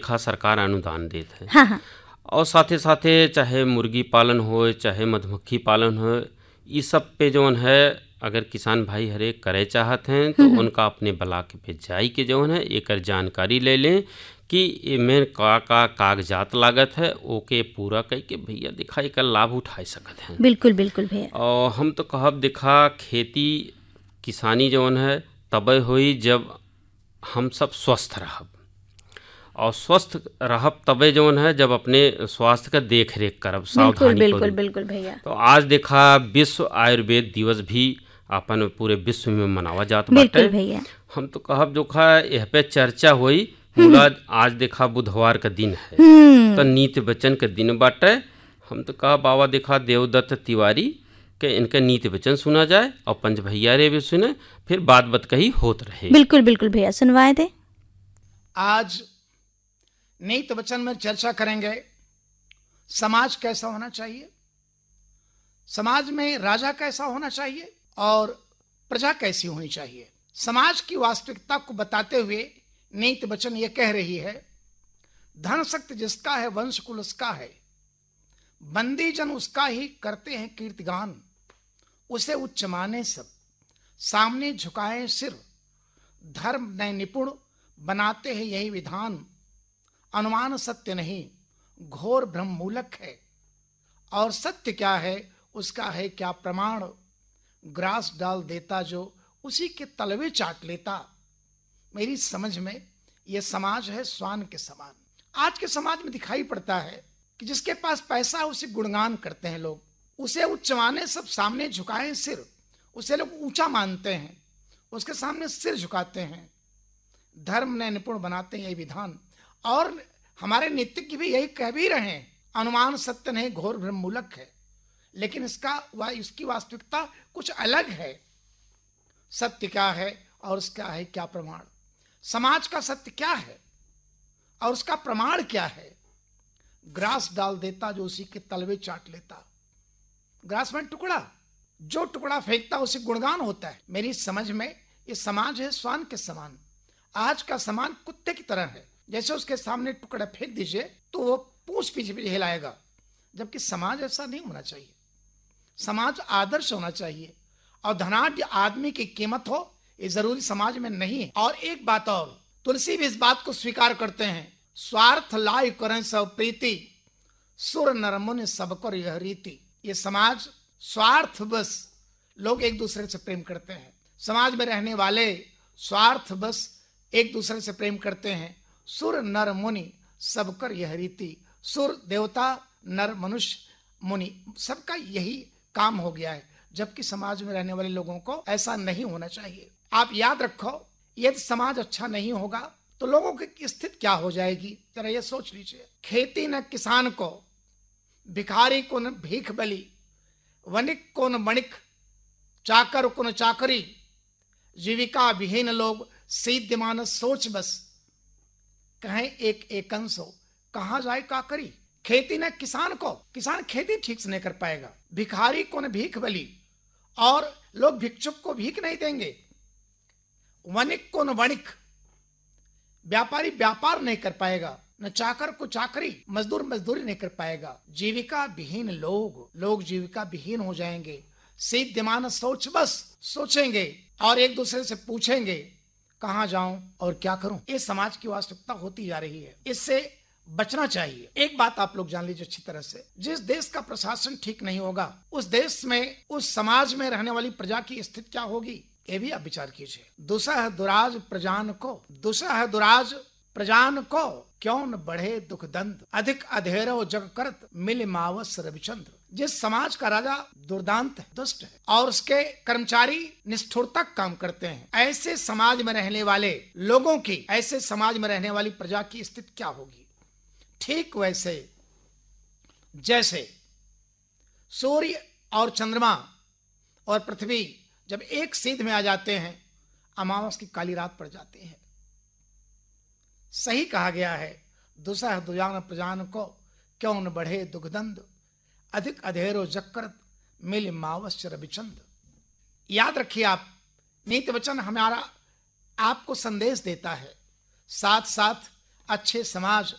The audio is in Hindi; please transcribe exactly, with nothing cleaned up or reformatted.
देखा सरकार अनुदान देत है। हाँ हाँ और साथे साथे चाहे मुर्गी पालन हो चाहे मधुमक्खी पालन हो, ये सब पे जौन है अगर किसान भाई हरे करे चाहत हैं तो उनका अपने ब्लॉक पे जाई के जौन है एकर जानकारी ले लें कि एमें का का कागजात लागत है, ओके पूरा कई के भैया दिखा एकर लाभ उठा सकत हैं। बिल्कुल बिल्कुल भैया। और हम तो कहब दिखा खेती किसानी जौन है तबे हुई जब हम सब स्वस्थ रहब, और स्वस्थ रहब तबे जौन है जब अपने स्वास्थ्य का देख रेख करब, सावधानी बिल्कुल करूं। बिल्कुल भैया। तो आज देखा विश्व आयुर्वेद दिवस भी अपन पूरे विश्व में मनावा जात बाटे। बिल्कुल भैया। हम तो कहब जो खा यह पे चर्चा हुई मूला आज देखा बुधवार का दिन है तो नीति वचन का दिन बाटे। हम तो कहा बाबा देखा देवदत्त तिवारी के इनका नीति वचन सुना जाए और पंच भैया रे भी सुने, फिर बात बत कही होत रहे। बिल्कुल बिल्कुल भैया सुनवाए दे। आज नीति वचन में चर्चा करेंगे समाज कैसा होना चाहिए, समाज में राजा कैसा होना चाहिए और प्रजा कैसी होनी चाहिए। समाज की वास्तविकता को बताते हुए नीति वचन ये कह रही है, धन शक्ति जिसका है वंश कुल उसका है, बंदी जन उसका ही करते हैं कीर्तिगान, उसे उच्च माने सब सामने झुकाए सिर, धर्म नए निपुण बनाते हैं यही विधान, अनुमान सत्य नहीं घोर भ्रम मूलक है, और सत्य क्या है उसका है क्या प्रमाण, ग्रास डाल देता जो उसी के तलवे चाट लेता। मेरी समझ में यह समाज है स्वान के समान। आज के समाज में दिखाई पड़ता है कि जिसके पास पैसा है उसे गुणगान करते हैं लोग, उसे उच्च माने सब सामने झुकाएं सिर, उसे लोग ऊंचा मानते हैं, उसके सामने सिर झुकाते हैं, धर्म ने निपुण बनाते हैं यही विधान। और हमारे नीतिज्ञ भी यही कह भी रहे हैं, अनुमान सत्य नहीं घोर भ्रम मूलक है, लेकिन इसका वह इसकी वास्तविकता कुछ अलग है। सत्य क्या है और उसका है क्या प्रमाण, समाज का सत्य क्या है और उसका प्रमाण क्या है। ग्रास डाल देता जो उसी के तलवे चाट लेता, ग्रास में टुकड़ा, जो टुकड़ा फेंकता उसे गुणगान होता है। मेरी समझ में ये समाज है स्वान के समान। आज का समान कुत्ते की तरह है, जैसे उसके सामने टुकड़ा फेंक दीजिए तो वो पूंछ पीछे पीछे हिलाएगा, जबकि समाज ऐसा नहीं होना चाहिए। समाज आदर्श होना चाहिए और धनाढ्य आदमी की कीमत हो ये जरूरी समाज में नहीं है। और एक बात और, तुलसी भी इस बात को स्वीकार करते हैं, स्वार्थ लाई करें सब प्रीति, सुर नर मुनि सब कर यह रीति। ये समाज स्वार्थ बस लोग एक दूसरे से प्रेम करते हैं, समाज में रहने वाले स्वार्थ बस एक दूसरे से प्रेम करते हैं। सुर नर मुनि सब कर यह रीति, सुर देवता नर मनुष्य मुनि सबका यही काम हो गया है, जबकि समाज में रहने वाले लोगों को ऐसा नहीं होना चाहिए। आप याद रखो, यदि समाज अच्छा नहीं होगा तो लोगों की स्थिति क्या हो जाएगी, जरा ये सोच लीजिए। खेती न किसान को, भिखारी को न भीख बली, वणिक को न वणिक, चाकर को न चाकरी, जीविका विहीन लोग सीध मानस सोच बस, कहें एक एकंस हो कहाँ जाए का करी। खेती न किसान को, किसान खेती ठीक से नहीं कर पाएगा, भिखारी को न भीख बली, और लोग भिक्षुक को भीख नहीं देंगे, वणिक को न वणिक, व्यापारी व्यापार नहीं कर पाएगा, न चाकर को चाकरी, मजदूर मजदूरी नहीं कर पाएगा। जीविका विहीन लोग, लोग जीविका विहीन हो जाएंगे। सीध्यमान सोच बस सोचेंगे और एक दूसरे से पूछेंगे कहाँ जाऊं और क्या करूं। ये समाज की वास्तविकता होती जा रही है, इससे बचना चाहिए। एक बात आप लोग जान लीजिए अच्छी तरह से, जिस देश का प्रशासन ठीक नहीं होगा उस देश में, उस समाज में रहने वाली प्रजा की स्थिति क्या होगी, ये भी आप विचार कीजिए। दुसह दुराज प्रजान को, दुसह दुराज प्रजान को, क्यों न बढ़े दुख दंड, अधिक अधेरो जग करत मिल मावस रविचंद्र। जिस समाज का राजा दुर्दांत है, दुष्ट है, और उसके कर्मचारी निष्ठुरतक काम करते हैं, ऐसे समाज में रहने वाले लोगों की, ऐसे समाज में रहने वाली प्रजा की स्थिति क्या होगी। ठीक वैसे जैसे सूर्य और चंद्रमा और पृथ्वी जब एक सीध में आ जाते हैं, अमावस की काली रात पड़ जाती है। सही कहा गया है, दुसह दुजान प्रजान को, क्यों न बढ़े दुखदंड, अधिक अधेरो जक्कर मिल मावस रविचंद। याद रखिए आप, नीति वचन हमारा आपको संदेश देता है, साथ साथ अच्छे समाज